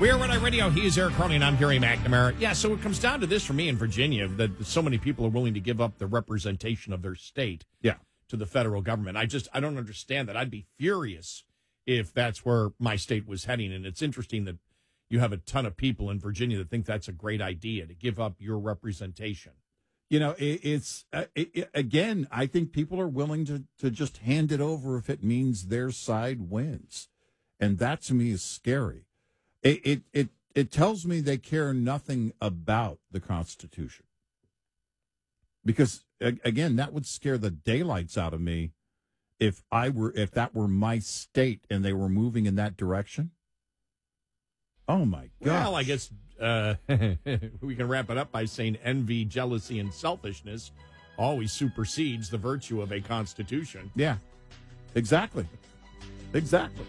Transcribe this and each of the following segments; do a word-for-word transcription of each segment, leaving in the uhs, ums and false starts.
We are Red Eye Radio. He is Eric Carney, and I'm Gary McNamara. Yeah, so it comes down to this for me in Virginia, that so many people are willing to give up the representation of their state yeah. to the federal government. I just, I don't understand that. I'd be furious if that's where my state was heading. And it's interesting that you have a ton of people in Virginia that think that's a great idea, to give up your representation. You know, it, it's, uh, it, it, again, I think people are willing to, to just hand it over if it means their side wins. And that, to me, is scary. It, it it it tells me they care nothing about the Constitution. Because again, that would scare the daylights out of me if I were if that were my state and they were moving in that direction. Oh my God! Well, I guess uh, we can wrap it up by saying envy, jealousy, and selfishness always supersedes the virtue of a constitution. Yeah, exactly, exactly.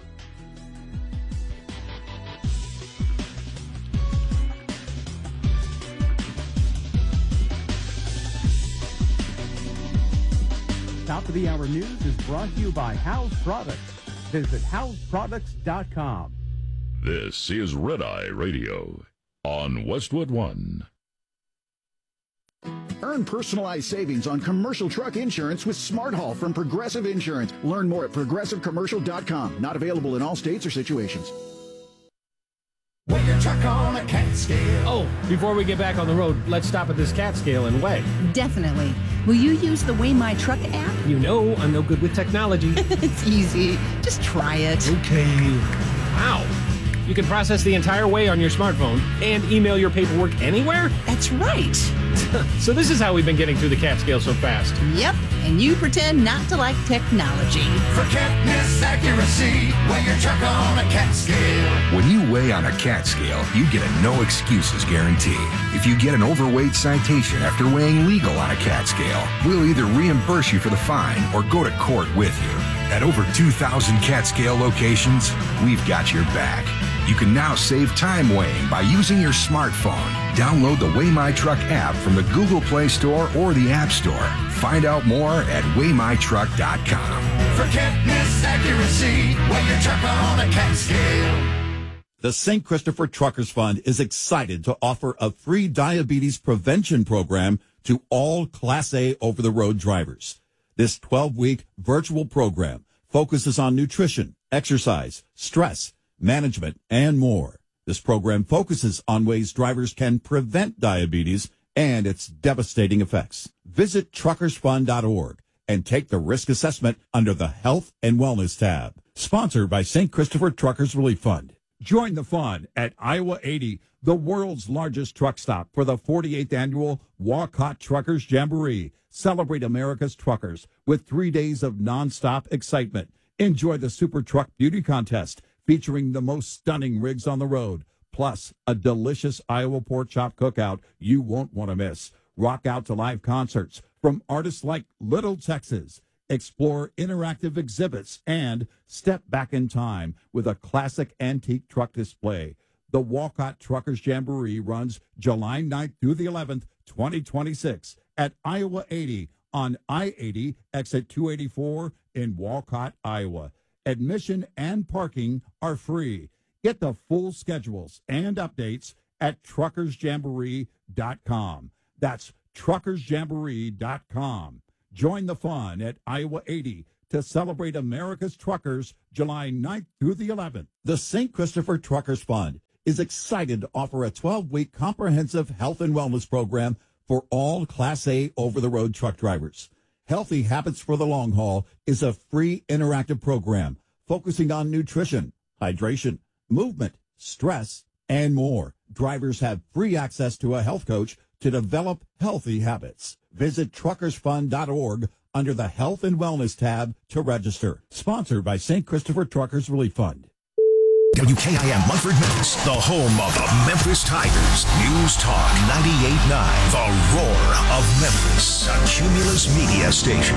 Top of the Hour News is brought to you by House Products. Visit house products dot com. This is Red Eye Radio on Westwood One. Earn personalized savings on commercial truck insurance with Smart Haul from Progressive Insurance. Learn more at progressive commercial dot com. Not available in all states or situations. Weigh your truck on a cat scale. Oh, before we get back on the road, let's stop at this cat scale and weigh. Definitely. Will you use the Weigh My Truck app? You know I'm no good with technology. It's easy. Just try it. Okay. Wow. You can process the entire weigh on your smartphone and email your paperwork anywhere? That's right. So this is how we've been getting through the cat scale so fast. Yep, and you pretend not to like technology. For catness accuracy, weigh your truck on a cat scale. When you weigh on a cat scale, you get a no excuses guarantee. If you get an overweight citation after weighing legal on a cat scale, we'll either reimburse you for the fine or go to court with you. At over two thousand cat scale locations, we've got your back. You can now save time weighing by using your smartphone. Download the Weigh My Truck app from the Google Play Store or the App Store. Find out more at weigh my truck dot com. For catness accuracy, weigh your truck on a cat scale. The Saint Christopher Truckers Fund is excited to offer a free diabetes prevention program to all Class A over-the-road drivers. This twelve-week virtual program focuses on nutrition, exercise, stress, management, and more. This program focuses on ways drivers can prevent diabetes and its devastating effects. Visit truckers fund dot org and take the risk assessment under the Health and Wellness tab. Sponsored by Saint Christopher Truckers Relief Fund. Join the fun at Iowa eighty, the world's largest truck stop, for the forty-eighth annual Walcott Truckers Jamboree. Celebrate America's truckers with three days of nonstop excitement. Enjoy the Super Truck Beauty Contest, featuring the most stunning rigs on the road, plus a delicious Iowa pork chop cookout you won't want to miss. Rock out to live concerts from artists like Little Texas. Explore interactive exhibits and step back in time with a classic antique truck display. The Walcott Truckers Jamboree runs July ninth through the eleventh, twenty twenty-six at Iowa eighty on I eighty, exit two eighty-four in Walcott, Iowa. Admission and parking are free. Get the full schedules and updates at truckers jamboree dot com. That's truckers jamboree dot com. Join the fun at Iowa eighty to celebrate America's truckers July ninth through the eleventh. The Saint Christopher Truckers Fund is excited to offer a twelve-week comprehensive health and wellness program for all Class A over-the-road truck drivers. Healthy Habits for the Long Haul is a free interactive program focusing on nutrition, hydration, movement, stress, and more. Drivers have free access to a health coach to develop healthy habits. Visit truckers fund dot org under the Health and Wellness tab to register. Sponsored by Saint Christopher Truckers Relief Fund. W K I M Munford, Memphis, the home of the Memphis Tigers. News Talk ninety-eight point nine, the roar of Memphis, a Cumulus media station.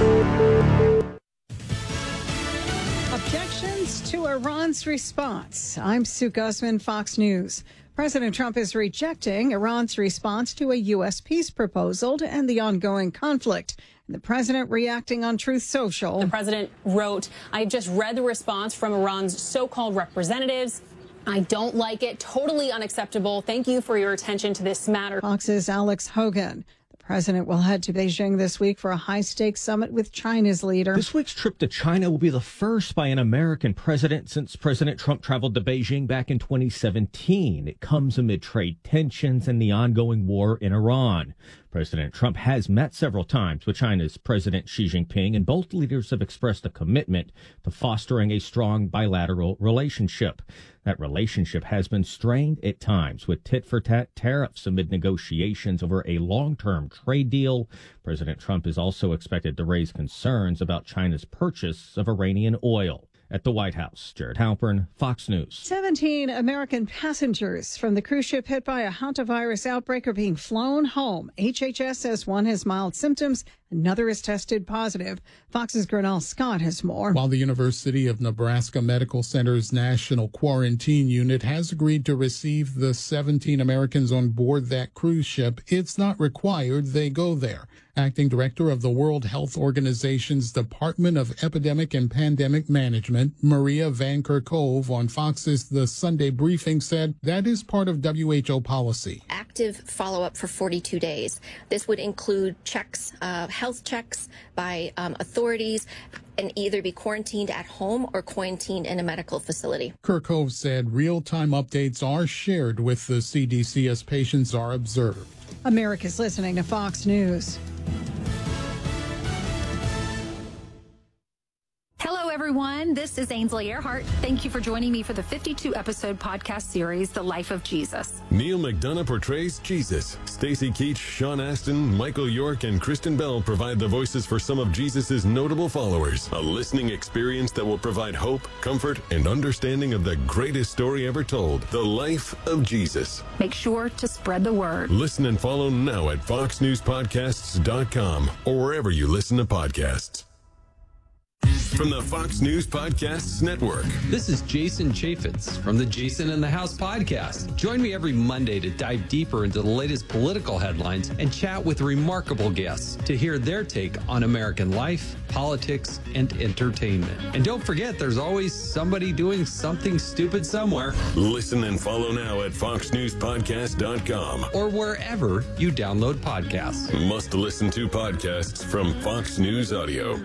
Objections to Iran's response. I'm Sue Guzman, Fox News. President Trump is rejecting Iran's response to a U S peace proposal to end the ongoing conflict. The president reacting on Truth Social. The president wrote, I just read the response from Iran's so-called representatives. I don't like it. Totally unacceptable. Thank you for your attention to this matter. Fox's Alex Hogan. The president will head to Beijing this week for a high-stakes summit with China's leader. This week's trip to China will be the first by an American president since President Trump traveled to Beijing back in twenty seventeen. It comes amid trade tensions and the ongoing war in Iran. President Trump has met several times with China's President Xi Jinping, and both leaders have expressed a commitment to fostering a strong bilateral relationship. That relationship has been strained at times with tit-for-tat tariffs amid negotiations over a long-term trade deal. President Trump is also expected to raise concerns about China's purchase of Iranian oil. At the White House, Jared Halpern, Fox News. seventeen American passengers from the cruise ship hit by a hantavirus outbreak are being flown home. H H S says one has mild symptoms, another is tested positive. Fox's Grinnell Scott has more. While the University of Nebraska Medical Center's National Quarantine Unit has agreed to receive the seventeen Americans on board that cruise ship, it's not required they go there. Acting Director of the World Health Organization's Department of Epidemic and Pandemic Management, Maria Van Kerkhove, on Fox's The Sunday Briefing said that is part of W H O policy. Active follow-up for forty-two days. This would include checks, uh, health checks by um, authorities, and either be quarantined at home or quarantined in a medical facility. Kerkhove said real-time updates are shared with the C D C as patients are observed. America's listening to Fox News. Hello, everyone. This is Ainsley Earhart. Thank you for joining me for the fifty-two episode podcast series, The Life of Jesus. Neil McDonough portrays Jesus. Stacy Keach, Sean Astin, Michael York, and Kristen Bell provide the voices for some of Jesus's notable followers. A listening experience that will provide hope, comfort, and understanding of the greatest story ever told, The Life of Jesus. Make sure to spread the word. Listen and follow now at fox news podcasts dot com or wherever you listen to podcasts. From the Fox News Podcasts Network. This is Jason Chaffetz from the Jason in the House podcast. Join me every Monday to dive deeper into the latest political headlines and chat with remarkable guests to hear their take on American life, politics, and entertainment. And don't forget, there's always somebody doing something stupid somewhere. Listen and follow now at fox news podcast dot com or wherever you download podcasts. Must listen to podcasts from Fox News Audio.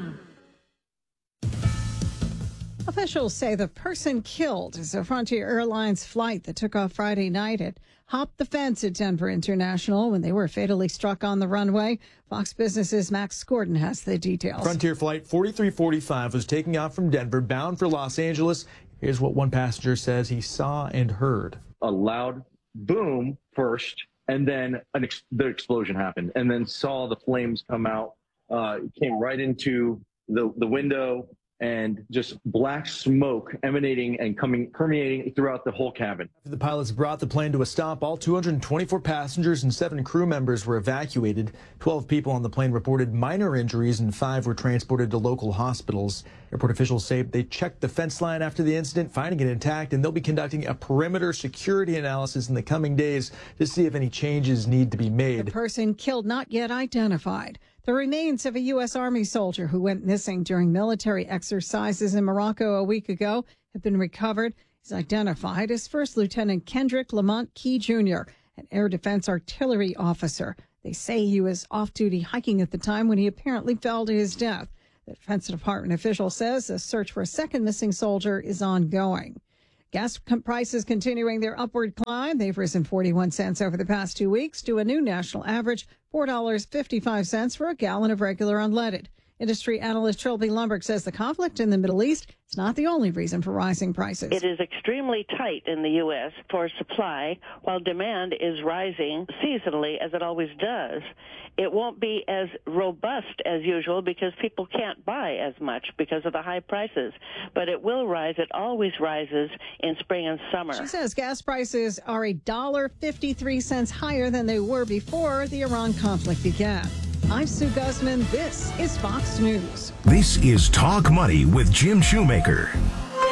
Officials say the person killed is a Frontier Airlines flight that took off Friday night had hopped the fence at Denver International when they were fatally struck on the runway. Fox Business's Max Gordon has the details. Frontier Flight forty-three forty-five was taking off from Denver, bound for Los Angeles. Here's what one passenger says he saw and heard. A loud boom first, and then an ex- the explosion happened, and then saw the flames come out. Uh, it came right into the, the window, and just black smoke emanating and coming permeating throughout the whole cabin. After the pilots brought the plane to a stop, all two hundred twenty-four passengers and seven crew members were evacuated. twelve people on the plane reported minor injuries and five were transported to local hospitals. Airport officials say they checked the fence line after the incident, finding it intact, and they'll be conducting a perimeter security analysis in the coming days to see if any changes need to be made. The person killed not yet identified. The remains of a U S. Army soldier who went missing during military exercises in Morocco a week ago have been recovered. He's identified as First Lieutenant Kendrick Lamont Key Junior, an Air Defense Artillery officer. They say he was off-duty hiking at the time when he apparently fell to his death. The Defense Department official says a search for a second missing soldier is ongoing. Gas prices continuing their upward climb. They've risen forty-one cents over the past two weeks to a new national average, four dollars and fifty-five cents for a gallon of regular unleaded. Industry analyst Trilby Lumberg says the conflict in the Middle East is not the only reason for rising prices. It is extremely tight in the U S for supply, while demand is rising seasonally, as it always does. It won't be as robust as usual because people can't buy as much because of the high prices, but it will rise. It always rises in spring and summer. She says gas prices are one dollar and fifty-three cents higher than they were before the Iran conflict began. I'm Sue Guzman. This is Fox News. This is Talk Money with Jim Shoemaker.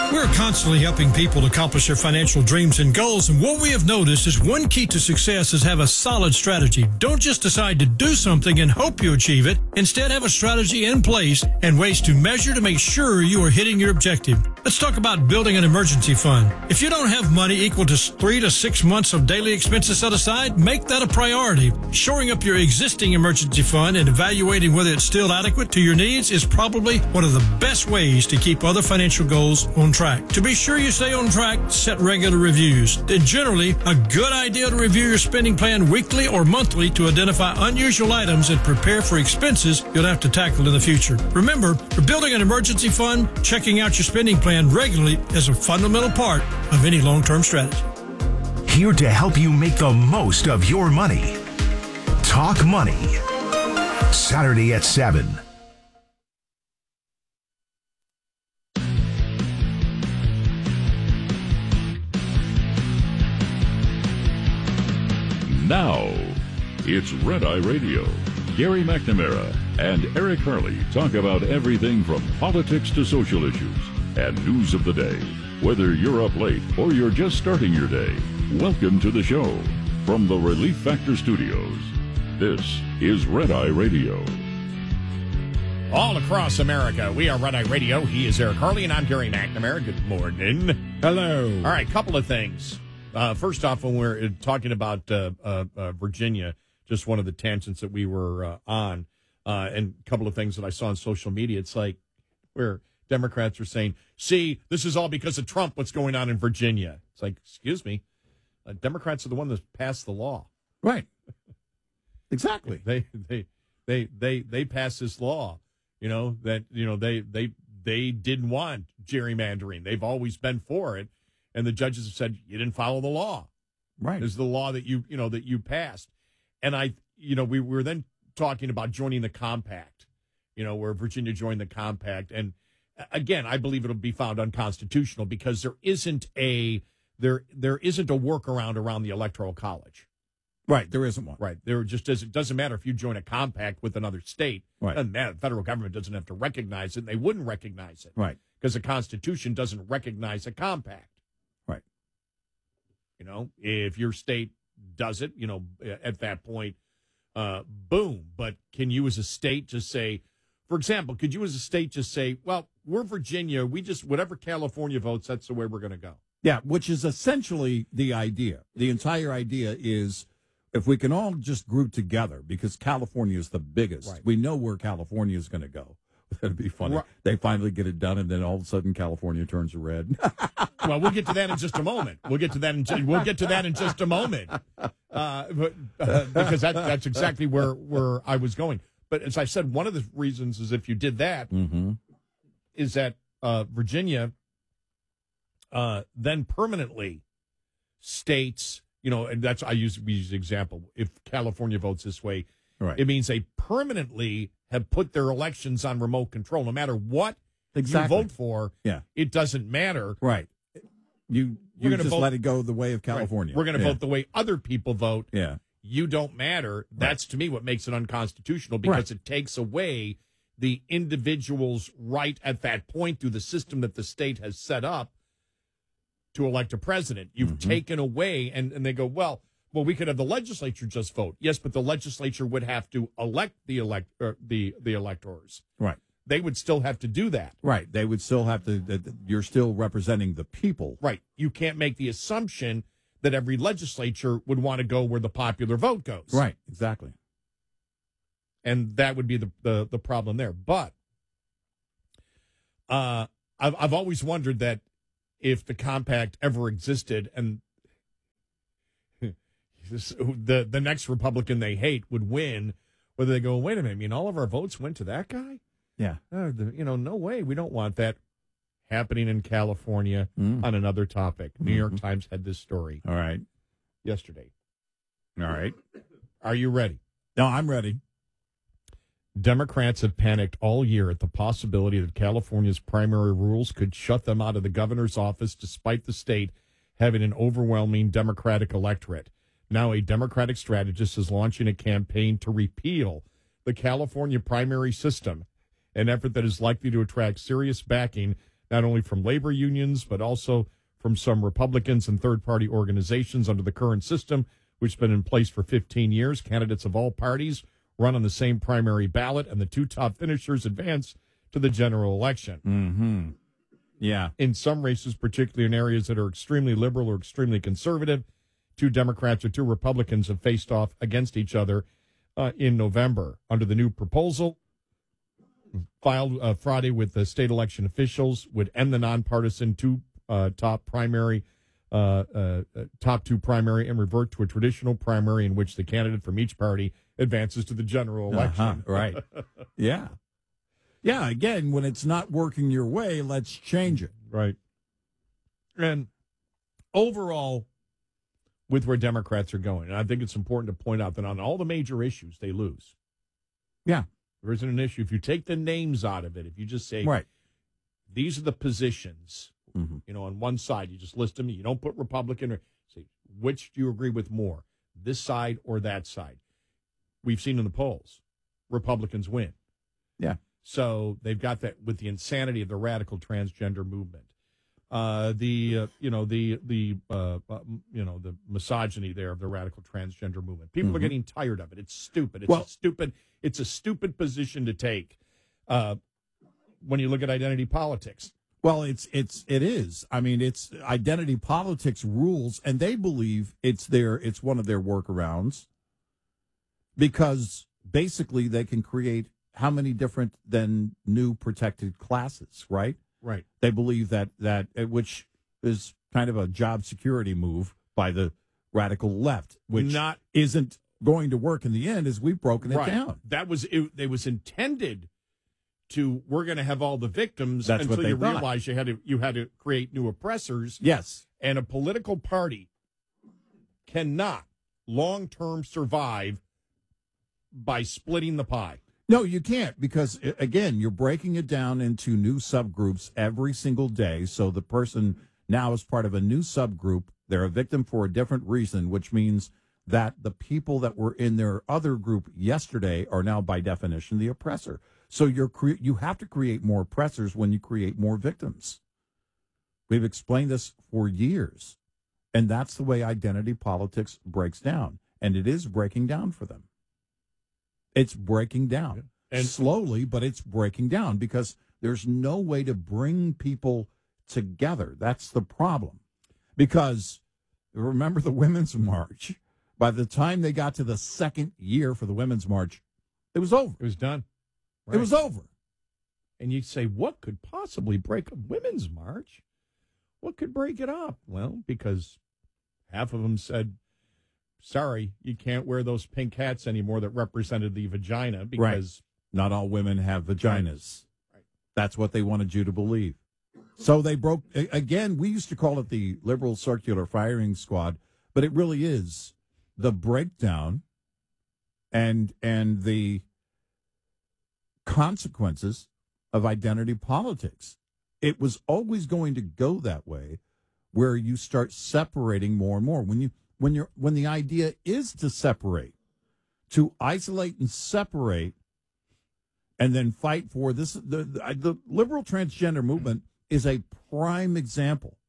We're constantly helping people to accomplish their financial dreams and goals, and what we have noticed is one key to success is have a solid strategy. Don't just decide to do something and hope you achieve it. Instead, have a strategy in place and ways to measure to make sure you are hitting your objective. Let's talk about building an emergency fund. If you don't have money equal to three to six months of daily expenses set aside, make that a priority. Shoring up your existing emergency fund and evaluating whether it's still adequate to your needs is probably one of the best ways to keep other financial goals on track. To be sure you stay on track, set regular reviews. And generally, a good idea to review your spending plan weekly or monthly to identify unusual items and prepare for expenses you'll have to tackle in the future. Remember, for building an emergency fund, checking out your spending plan regularly is a fundamental part of any long-term strategy. Here to help you make the most of your money. Talk Money. Saturday at seven. Now, it's Red Eye Radio. Gary McNamara and Eric Harley talk about everything from politics to social issues and news of the day. Whether you're up late or you're just starting your day, welcome to the show. From the Relief Factor Studios, this is Red Eye Radio. All across America, we are Red Eye Radio. He is Eric Harley, and I'm Gary McNamara. Good morning. Hello. All right, couple of things. Uh, first off, when we're talking about uh, uh, uh, Virginia, just one of the tangents that we were uh, on, uh, and a couple of things that I saw on social media, it's like where Democrats are saying, see, this is all because of Trump, what's going on in Virginia. It's like, excuse me, uh, Democrats are the one that passed the law. Right. Exactly. They they they they they passed this law, you know, that, you know, they they they didn't want gerrymandering. They've always been for it. And the judges have said, you didn't follow the law. Right. This is the law that you, you know, that you passed. And I, you know, we were then talking about joining the compact, you know, where Virginia joined the compact. And again, I believe it'll be found unconstitutional because there isn't a, there, there isn't a workaround around the Electoral College. Right. There isn't one. Right. There just doesn't, doesn't matter if you join a compact with another state. Right. Doesn't matter. The federal government doesn't have to recognize it. And they wouldn't recognize it. Right. Because the Constitution doesn't recognize a compact. Right. You know, if your state does it, you know, at that point, uh, boom. But can you as a state just say, for example, could you as a state just say, well, we're Virginia, we just, whatever California votes, that's the way we're going to go. Yeah, which is essentially the idea. The entire idea is if we can all just group together, because California is the biggest, Right. we know where California is going to go. That'd be funny. Right. They finally get it done, and then all of a sudden, California turns red. Well, we'll get to that in just a moment. We'll get to that in ju- we'll get to that in just a moment, uh, but, uh, because that, that's exactly where where I was going. But as I said, one of the reasons is if you did that, mm-hmm. is that uh, Virginia uh, then permanently states, you know, and that's I use we use the example. If California votes this way, right. it means they permanently have put their elections on remote control. No matter what Exactly. you vote for, Yeah. it doesn't matter. Right. You We're you gonna just vote- let it go the way of California. Right. We're going to Yeah. vote the way other people vote. Yeah. You don't matter. That's to me what makes it unconstitutional because Right. it takes away the individual's right at that point through the system that the state has set up to elect a president. You've Mm-hmm. taken away, and, and they go, well, well, we could have the legislature just vote. Yes, but the legislature would have to elect the elect er, the the electors. Right. They would still have to do that. Right. They would still have to, that- that you're still representing the people. Right. You can't make the assumption that every legislature would want to go where the popular vote goes. Right. Exactly. And that would be the, the, the problem there. But uh, I've, I've always wondered that if the compact ever existed and this, the, the next Republican they hate would win, whether they go, wait a minute, I mean, all of our votes went to that guy? Yeah. Uh, the, you know, no way. We don't want that happening in California Mm. on another topic. New Mhm. York Times had this story All right. yesterday. All right. Are you ready? No, I'm ready. Democrats have panicked all year at the possibility that California's primary rules could shut them out of the governor's office despite the state having an overwhelming Democratic electorate. Now a Democratic strategist is launching a campaign to repeal the California primary system, an effort that is likely to attract serious backing not only from labor unions, but also from some Republicans and third-party organizations under the current system, which has been in place for fifteen years. Candidates of all parties run on the same primary ballot, and the two top finishers advance to the general election. Mm-hmm. Yeah. In some races, particularly in areas that are extremely liberal or extremely conservative, two Democrats or two Republicans have faced off against each other uh, in November. Under the new proposal, filed uh, Friday with the state election officials, would end the nonpartisan two uh, top primary, uh, uh, top two primary, and revert to a traditional primary in which the candidate from each party advances to the general election. Uh-huh, right. Yeah. Yeah, again, when it's not working your way, let's change it. Right. And overall, with where Democrats are going, and I think it's important to point out that on all the major issues, they lose. Yeah. There isn't an issue. If you take the names out of it, if you just say, right, these are the positions, mm-hmm. you know, on one side, you just list them. You don't put Republican or say, which do you agree with more, this side or that side? We've seen in the polls, Republicans win. Yeah. So they've got that with the insanity of the radical transgender movement, uh, the uh, you know the the uh, uh, you know the misogyny there of the radical transgender movement. People Mm-hmm. are getting tired of it. It's stupid. It's Well- a stupid. It's a stupid position to take uh, when you look at identity politics. Well, it's it's it is. I mean, it's identity politics rules, and they believe it's their it's one of their workarounds because basically they can create how many different than new protected classes, right? Right. They believe that that uh, which is kind of a job security move by the radical left, which Not- isn't going to work in the end, as we've broken it Right. down. That was it. It was intended to. We're going to have all the victims That's until what they you thought. realize you had to. You had to create new oppressors. Yes. And a political party cannot long term survive by splitting the pie. No, you can't because, a- again, you're breaking it down into new subgroups every single day. So the person now is part of a new subgroup. They're a victim for a different reason, which means that the people that were in their other group yesterday are now, by definition, the oppressor. So you're cre- you have to create more oppressors when you create more victims. We've explained this for years, and that's the way identity politics breaks down, and it is breaking down for them. It's breaking down, And- slowly, but it's breaking down because there's no way to bring people together. That's the problem. Because remember the Women's March? By the time they got to the second year for the Women's March, it was over. It was done. It was over. And you say, what could possibly break a women's march? What could break it up? Well, because half of them said, sorry, you can't wear those pink hats anymore that represented the vagina because Not all women have vaginas. Right. That's what they wanted you to believe. So they broke, a- again, we used to call it the liberal circular firing squad, but it really is the breakdown and and the consequences of identity politics. It was always going to go that way, where you start separating more and more. When you when you're when the idea is to separate, to isolate and separate, and then fight for this. The the, the liberal transgender movement is a prime example.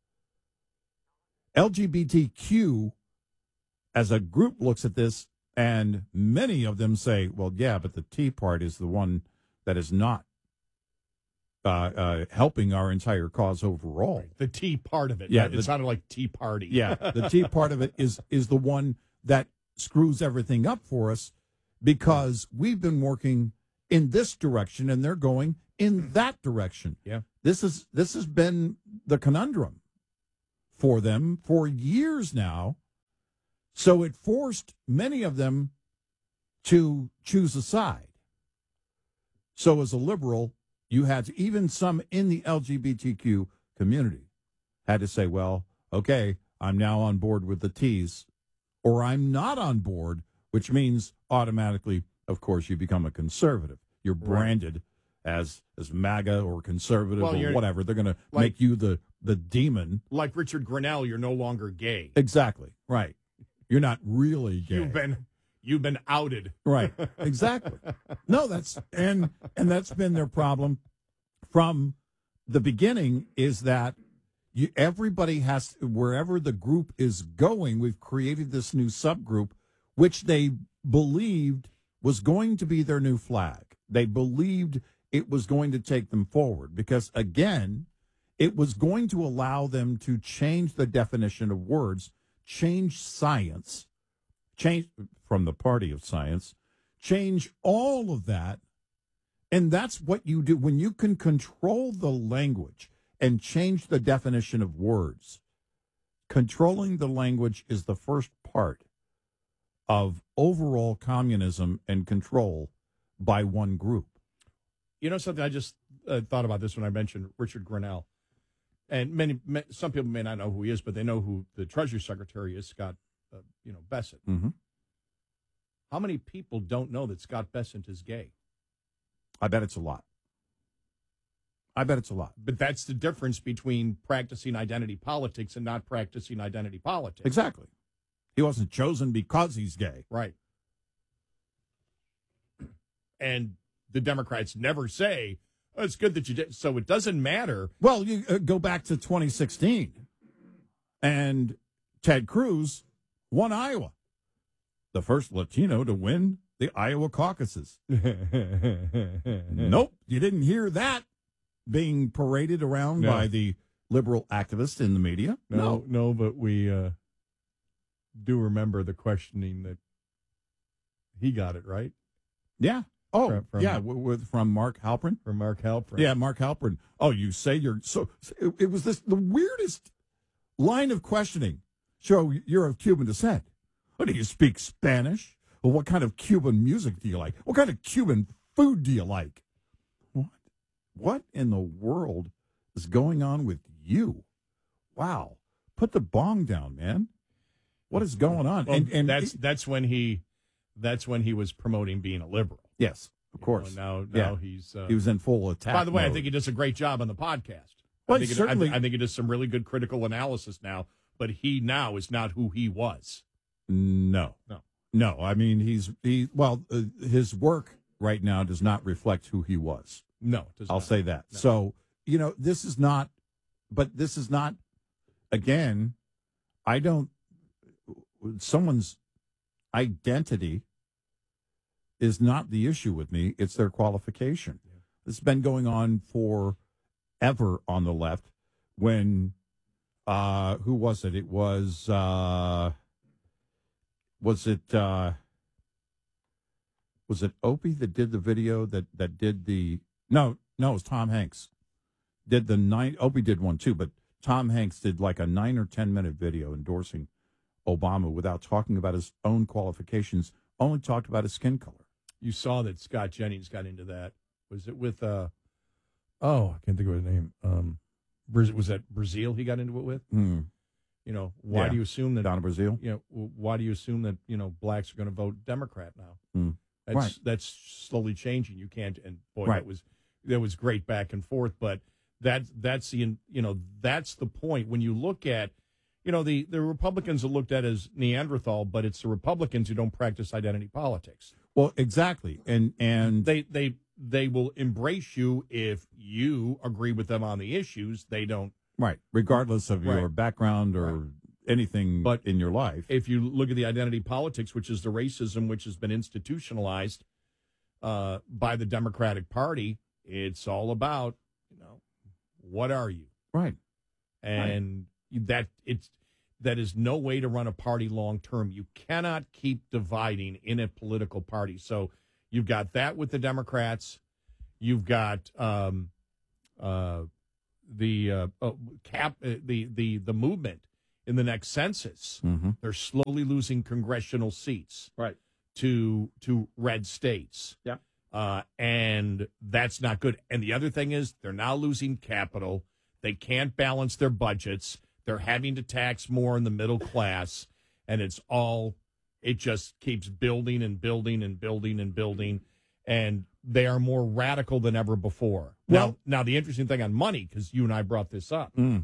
L G B T Q as a group looks at this, and many of them say, well, yeah, but the T part is the one that is not uh, uh, helping our entire cause overall. the tea part of it. Yeah, it the- sounded like Tea Party. Yeah, the T part of it is is the one that screws everything up for us because we've been working in this direction and they're going in that direction. Yeah. This is this has been the conundrum for them for years now. So it forced many of them to choose a side. So as a liberal, you had to, even some in the L G B T Q community had to say, well, okay, I'm now on board with the T's, or I'm not on board, which means automatically, of course, you become a conservative. You're branded as as MAGA or conservative Well, or you're- whatever. They're going to like- make you the, the demon. Like Richard Grinnell, you're no longer gay. Exactly. Right. You're not really gay. You've been you've been outed. Right. Exactly. No, that's and and that's been their problem from the beginning is that you, everybody has, wherever the group is going, we've created this new subgroup, which they believed was going to be their new flag. They believed it was going to take them forward because, again, it was going to allow them to change the definition of words, change science, change from the party of science, change all of that. And that's what you do when you can control the language and change the definition of words. Controlling the language is the first part of overall communism and control by one group. You know something? I just uh, thought about this when I mentioned Richard Grenell. And many, many, some people may not know who he is, but they know who the Treasury Secretary is, Scott, uh, you know, Bessent. Mm-hmm. How many people don't know that Scott Bessent is gay? I bet it's a lot. I bet it's a lot. But that's the difference between practicing identity politics and not practicing identity politics. Exactly. He wasn't chosen because he's gay. Right. And the Democrats never say, oh, it's good that you did. So it doesn't matter. Well, you uh, go back to twenty sixteen, and Ted Cruz won Iowa, the first Latino to win the Iowa caucuses. Nope, you didn't hear that being paraded around No. by the liberal activists in the media. No, no, but we uh, do remember the questioning that he got it right. Yeah. Oh, From- from- yeah, w- with from Mark Halperin. From Mark Halperin. Yeah, Mark Halperin. Oh, you say you're so. It, it was this the weirdest line of questioning. So you're of Cuban descent. Oh, do you speak Spanish? Well, what kind of Cuban music do you like? What kind of Cuban food do you like? What? What in the world is going on with you? Wow. Put the bong down, man. What is going on? Well, and and that's that's when he that's when he was promoting being a liberal. Yes, of course. You know, now Yeah. now he's uh, he was in full attack. By the way, I mode. think he does a great job on the podcast. Well, I think it- certainly- I, I think he does some really good critical analysis now. But he now is not who he was. No, No. no. I mean, he's he. Well, uh, his work right now does not reflect who he was. No, it does I'll not. say that. No. So you know, this is not. But this is not. Again, I don't. Someone's identity is not the issue with me. It's their qualification. Yeah. This has been going on forever on the left. When, uh, who was it? It was, uh, was it, uh, was it Opie that did the video that, that did the, no, no, it was Tom Hanks. Did the nine, Opie did one too, but Tom Hanks did like a nine or ten minute video endorsing Obama without talking about his own qualifications, only talked about his skin color. You saw that Scott Jennings got into that. Was it with, uh, oh, I can't think of his name. Um, Braz- was that Brazil he got into it with? Hmm. You know, why Yeah. do you assume that, Donna Brazil? you know, w- why do you assume that, you know, blacks are going to vote Democrat now? Hmm. That's, Right. that's slowly changing. You can't, and boy, Right. that was, that was great back and forth, but that, that's the, you know, that's the point. When you look at, you know, the, the Republicans are looked at as Neanderthal, but it's the Republicans who don't practice identity politics. Well, exactly. And, and They, they, they will embrace you if you agree with them on the issues. They don't. right, regardless of your Right. background or Right. anything But in your life. If you look at the identity politics, which is the racism which has been institutionalized uh, by the Democratic Party, it's all about, you know, what are you? Right. And that it's that is no way to run a party long term. You cannot keep dividing in a political party. So you've got that with the Democrats. You've got um, uh, the uh, uh, cap uh, the the the movement in the next census. Mm-hmm. They're slowly losing congressional seats Right. to to red states. Yeah. Uh, and that's not good. And the other thing is they're now losing capital. They can't balance their budgets. They're having to tax more in the middle class. And it's all, it just keeps building and building and building and building. And they are more radical than ever before. Well- now, now the interesting thing on money, because you and I brought this up, Mm.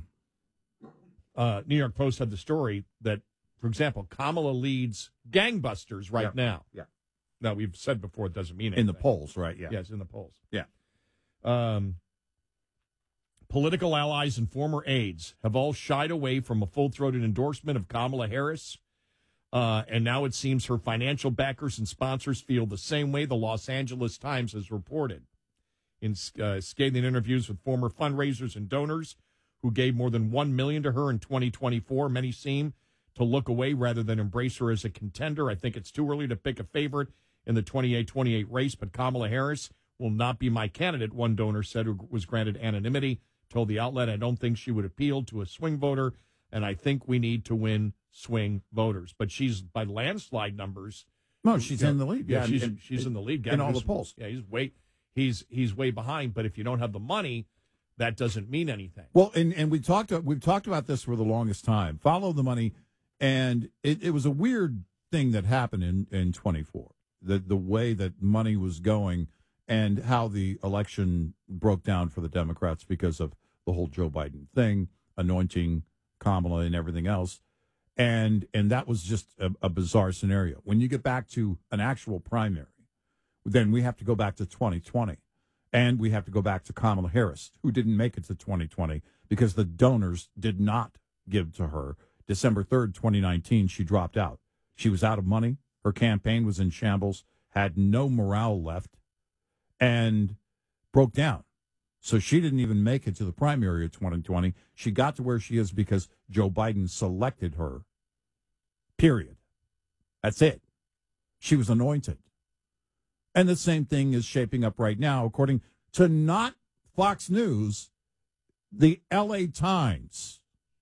uh, New York Post had the story that, for example, Kamala leads gangbusters right Yeah. now. Yeah. Now, we've said before it doesn't mean In the anything. polls, right? Yeah. Yes, in the polls. Yeah. Um, political allies and former aides have all shied away from a full-throated endorsement of Kamala Harris. Uh, and now it seems her financial backers and sponsors feel the same way, the Los Angeles Times has reported. In uh, scathing interviews with former fundraisers and donors who gave more than one million dollars to her in twenty twenty-four, many seem to look away rather than embrace her as a contender. I think it's too early to pick a favorite in the twenty-eight twenty-eight race, but Kamala Harris will not be my candidate, one donor said, who was granted anonymity, told the outlet, I don't think she would appeal to a swing voter, and I think we need to win swing voters. But she's, by landslide numbers... No, she's you know, in the lead. Yeah, Yeah, she's, and- she's in the lead. in all Gavin the polls. Yeah, he's way, he's, he's way behind, but if you don't have the money, that doesn't mean anything. Well, and, and we talked we've talked about this for the longest time. Follow the money, and it, it was a weird thing that happened in, in twenty-four. The the way that money was going and how the election broke down for the Democrats because of the whole Joe Biden thing, anointing Kamala and everything else. And and that was just a, a bizarre scenario. When you get back to an actual primary, then we have to go back to twenty twenty. And we have to go back to Kamala Harris, who didn't make it to twenty twenty because the donors did not give to her. December third, twenty nineteen, she dropped out. She was out of money. Her campaign was in shambles, had no morale left, and broke down. So she didn't even make it to the primary of twenty twenty. She got to where she is because Joe Biden selected her. Period. That's it. She was anointed. And the same thing is shaping up right now, according to not Fox News, the L A Times.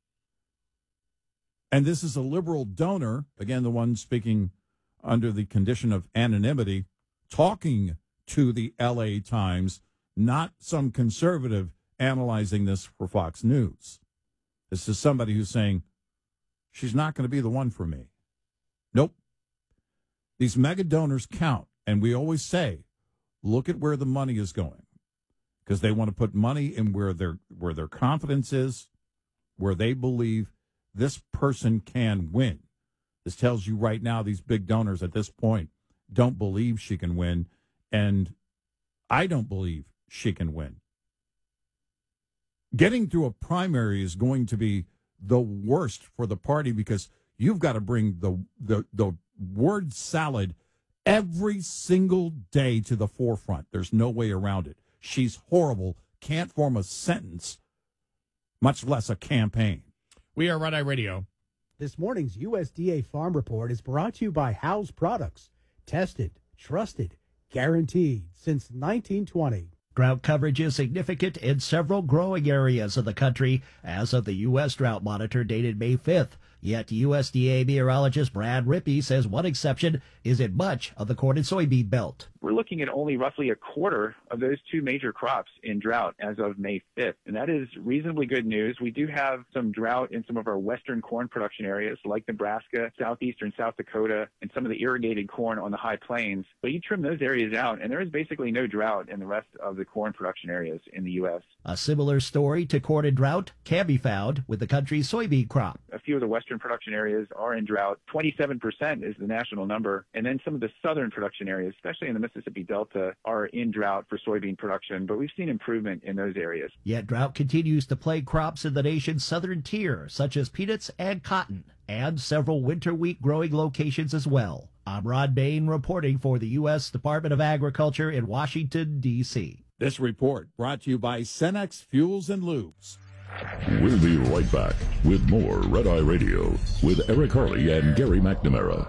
And this is a liberal donor, again, the one speaking under the condition of anonymity, talking to the L A Times, not some conservative analyzing this for Fox News. This is somebody who's saying, she's not going to be the one for me. Nope. These mega donors count. And we always say, look at where the money is going, because they want to put money in where their where their confidence is, where they believe this person can win. This tells you right now these big donors at this point don't believe she can win, and I don't believe she can win. Getting through a primary is going to be the worst for the party because you've got to bring the the, the word salad every single day to the forefront. There's no way around it. She's horrible, can't form a sentence, much less a campaign. We are Red Eye Radio. This morning's U S D A Farm Report is brought to you by Howes Products. Tested, trusted, guaranteed since nineteen twenty. Drought coverage is significant in several growing areas of the country as of the U S Drought Monitor dated May fifth. Yet U S D A meteorologist Brad Rippey says one exception is in much of the corn and soybean belt. We're looking at only roughly a quarter of those two major crops in drought as of May fifth. And that is reasonably good news. We do have some drought in some of our western corn production areas like Nebraska, southeastern South Dakota, and some of the irrigated corn on the high plains. But you trim those areas out, and there is basically no drought in the rest of the corn production areas in the U S. A similar story to corn and drought can be found with the country's soybean crop. A few of the western production areas are in drought. twenty-seven percent is the national number. And then some of the southern production areas, especially in the Mississippi Delta, are in drought for soybean production. But we've seen improvement in those areas. Yet drought continues to plague crops in the nation's southern tier, such as peanuts and cotton, and several winter wheat growing locations as well. I'm Rod Bain reporting for the U S Department of Agriculture in Washington, D C This report brought to you by Cenex Fuels and Lubes. We'll be right back with more Red Eye Radio with Eric Harley and Gary McNamara.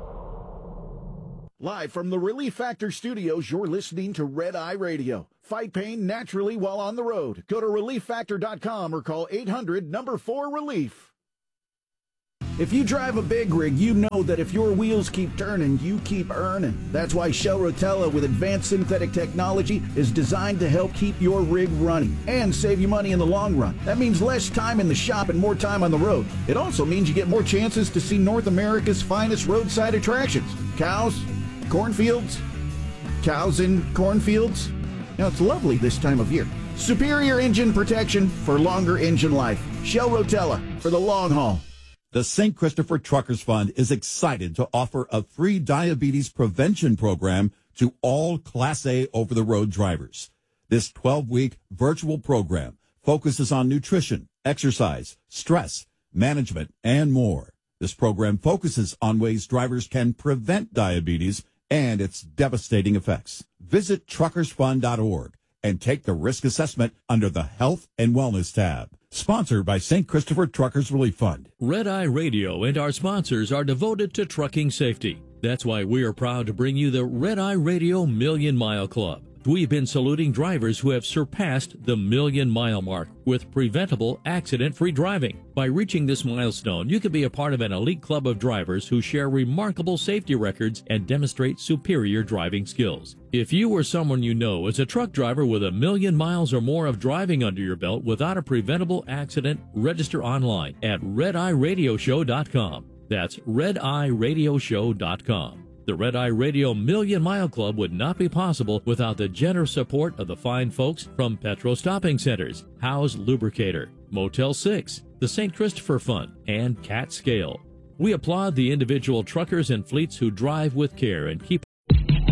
Live from the Relief Factor studios, you're listening to Red Eye Radio. Fight pain naturally while on the road. Go to relief factor dot com or call eight hundred number four relief. If you drive a big rig, you know that if your wheels keep turning, you keep earning. That's why Shell Rotella with advanced synthetic technology is designed to help keep your rig running and save you money in the long run. That means less time in the shop and more time on the road. It also means you get more chances to see North America's finest roadside attractions. Cows, cornfields, cows in cornfields. Now, it's lovely this time of year. Superior engine protection for longer engine life. Shell Rotella for the long haul. The Saint Christopher Truckers Fund is excited to offer a free diabetes prevention program to all Class A over-the-road drivers. This twelve-week virtual program focuses on nutrition, exercise, stress, management, and more. This program focuses on ways drivers can prevent diabetes and its devastating effects. Visit truckers fund dot org and take the risk assessment under the Health and Wellness tab. Sponsored by Saint Christopher Truckers Relief Fund. Red Eye Radio and our sponsors are devoted to trucking safety. That's why we are proud to bring you the Red Eye Radio Million Mile Club. We've been saluting drivers who have surpassed the million mile mark with preventable accident-free driving. By reaching this milestone, you can be a part of an elite club of drivers who share remarkable safety records and demonstrate superior driving skills. If you or someone you know is a truck driver with a million miles or more of driving under your belt without a preventable accident, register online at red eye radio show dot com. That's red eye radio show dot com. The Red Eye Radio Million Mile Club would not be possible without the generous support of the fine folks from Petro Stopping Centers, House Lubricator, Motel six, the Saint Christopher Fund, and Cat Scale. We applaud the individual truckers and fleets who drive with care and keep